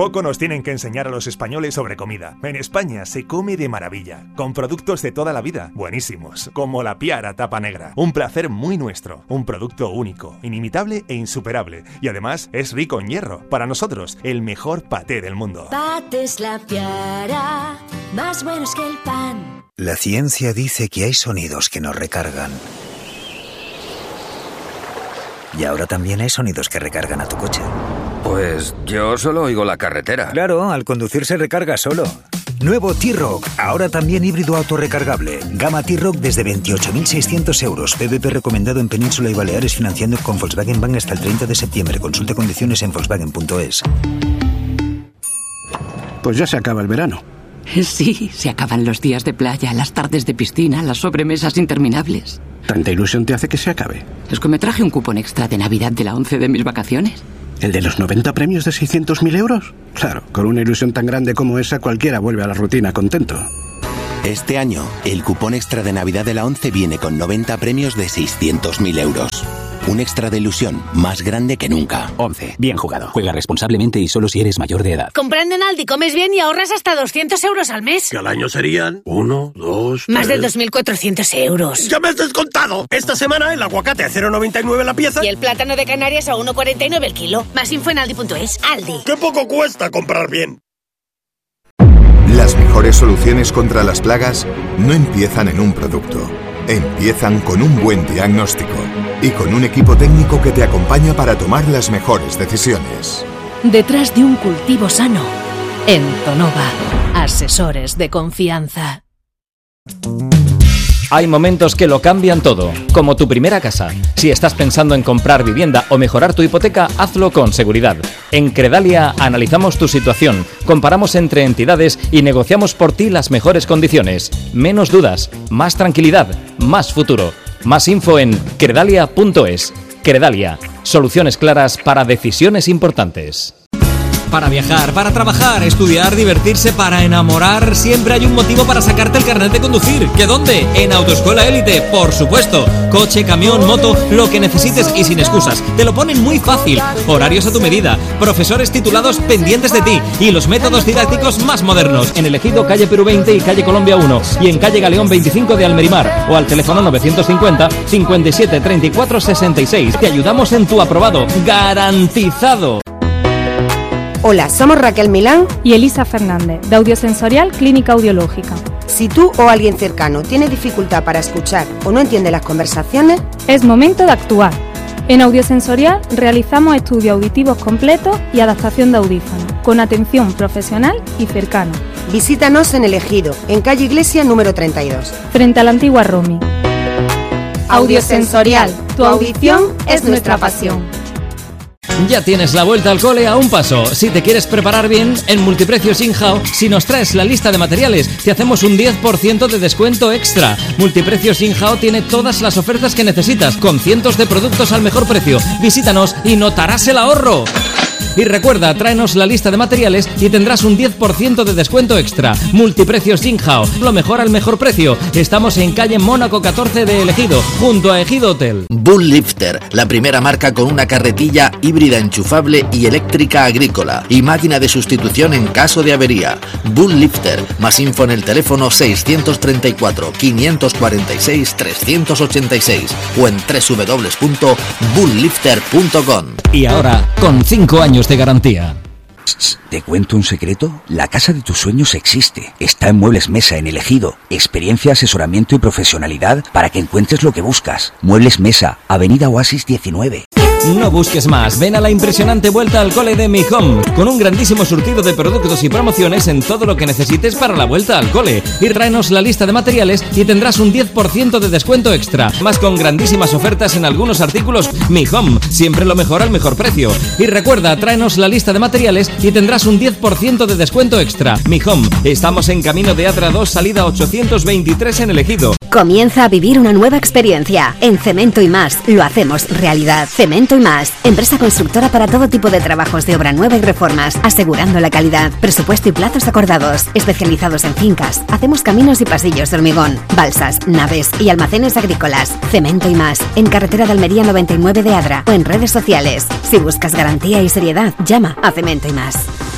Poco nos tienen que enseñar a los españoles sobre comida. En España se come de maravilla, con productos de toda la vida, buenísimos, como la Piara Tapa Negra. Un placer muy nuestro, un producto único, inimitable e insuperable. Y además es rico en hierro. Para nosotros, el mejor paté del mundo. Patés La Piara, más buenos que el pan. La ciencia dice que hay sonidos que nos recargan. Y ahora también hay sonidos que recargan a tu coche. Pues yo solo oigo la carretera. Claro, al conducir se recarga solo. Nuevo T-Roc, ahora también híbrido autorrecargable. Gama T-Roc desde 28.600 euros. PVP recomendado en Península y Baleares, financiando con Volkswagen Bank hasta el 30 de septiembre. Consulte condiciones en Volkswagen.es. Pues ya se acaba el verano. Sí, se acaban los días de playa, las tardes de piscina, las sobremesas interminables. ¿Tanta ilusión te hace que se acabe? Es que me traje un cupón extra de Navidad de la 11 de mis vacaciones. ¿El de los 90 premios de 600.000 euros? Claro, con una ilusión tan grande como esa, cualquiera vuelve a la rutina contento. Este año, el cupón extra de Navidad de la 11 viene con 90 premios de 600.000 euros. Un extra de ilusión más grande que nunca. 11. Bien jugado. Juega responsablemente y solo si eres mayor de edad. Comprando en Aldi comes bien y ahorras hasta 200 euros al mes. Que al año serían 1, 2, Más de 2.400 euros. ¡Ya me has descontado! Esta semana el aguacate a 0,99 la pieza. Y el plátano de Canarias a 1,49 el kilo. Más info en Aldi.es. Aldi. ¡Qué poco cuesta comprar bien! Las mejores soluciones contra las plagas no empiezan en un producto. Empiezan con un buen diagnóstico y con un equipo técnico que te acompaña para tomar las mejores decisiones. Detrás de un cultivo sano, en Tonova, asesores de confianza. Hay momentos que lo cambian todo, como tu primera casa. Si estás pensando en comprar vivienda o mejorar tu hipoteca, hazlo con seguridad. En Credalia analizamos tu situación, comparamos entre entidades y negociamos por ti las mejores condiciones. Menos dudas, más tranquilidad, más futuro. Más info en credalia.es. Credalia, soluciones claras para decisiones importantes. Para viajar, para trabajar, estudiar, divertirse, para enamorar, siempre hay un motivo para sacarte el carnet de conducir. ¿Qué dónde? En Autoescuela Élite, por supuesto. Coche, camión, moto, lo que necesites y sin excusas. Te lo ponen muy fácil. Horarios a tu medida, profesores titulados pendientes de ti y los métodos didácticos más modernos. En el Ejido, calle Perú 20 y calle Colombia 1 y en calle Galeón 25 de Almerimar o al teléfono 950 57 34 66. Te ayudamos en tu aprobado. ¡Garantizado! Hola, somos Raquel Milán y Elisa Fernández, de Audiosensorial Clínica Audiológica. Si tú o alguien cercano tiene dificultad para escuchar o no entiende las conversaciones, es momento de actuar. En Audiosensorial realizamos estudios auditivos completos y adaptación de audífonos, con atención profesional y cercana. Visítanos en El Ejido, en calle Iglesia número 32. Frente a la antigua Romi. Audiosensorial, tu audición es nuestra pasión. Ya tienes la vuelta al cole a un paso. Si te quieres preparar bien, en Multiprecios Inhouse, si nos traes la lista de materiales, te hacemos un 10% de descuento extra. Multiprecios Inhouse tiene todas las ofertas que necesitas, con cientos de productos al mejor precio. Visítanos y notarás el ahorro. Y recuerda, tráenos la lista de materiales y tendrás un 10% de descuento extra. Multiprecios Jinghao, lo mejor al mejor precio. Estamos en calle Mónaco 14 de El Ejido, junto a Ejido Hotel. Bull Lifter, la primera marca con una carretilla híbrida enchufable y eléctrica agrícola y máquina de sustitución en caso de avería. Bull Lifter, más info en el teléfono 634 546 386 o en www.bulllifter.com. Y ahora, con 5 años de garantía. ¿Te cuento un secreto? La casa de tus sueños existe. Está en Muebles Mesa, en El Ejido. Experiencia, asesoramiento y profesionalidad para que encuentres lo que buscas. Muebles Mesa, Avenida Oasis 19. No busques más, ven a la impresionante vuelta al cole de Mi Home, con un grandísimo surtido de productos y promociones en todo lo que necesites para la vuelta al cole. Y tráenos la lista de materiales y tendrás un 10% de descuento extra, más con grandísimas ofertas en algunos artículos. Mi Home, siempre lo mejor al mejor precio. Y recuerda, tráenos la lista de materiales y tendrás un 10% de descuento extra. Mi Home, estamos en camino de Adra 2, salida 823 en El Ejido. Comienza a vivir una nueva experiencia. En Cemento y Más lo hacemos realidad. Cemento y Más, empresa constructora para todo tipo de trabajos de obra nueva y reformas, asegurando la calidad, presupuesto y plazos acordados. Especializados en fincas, hacemos caminos y pasillos de hormigón, balsas, naves y almacenes agrícolas. Cemento y Más, en carretera de Almería 99 de Adra o en redes sociales. Si buscas garantía y seriedad, llama a Cemento y Más.